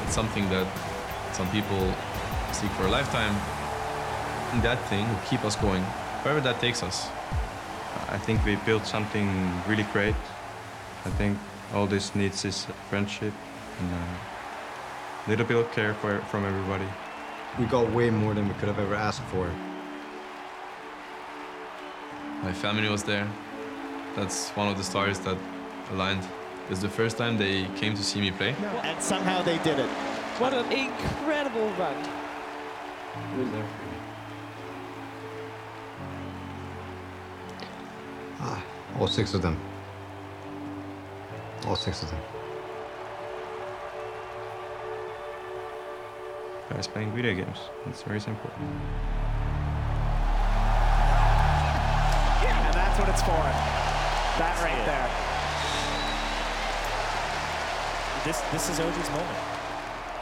It's something that some people seek for a lifetime. And that thing will keep us going, wherever that takes us. I think we built something really great. I think all this needs is friendship and a little bit of care from everybody. We got way more than we could have ever asked for. My family was there. That's one of the stars that aligned. It's the first time they came to see me play. And somehow they did it. What an incredible run. Who's there for you? All 6 of them. All 6 of them. Guys playing video games. It's very simple. And that's what it's for. That right there. This is OG's moment.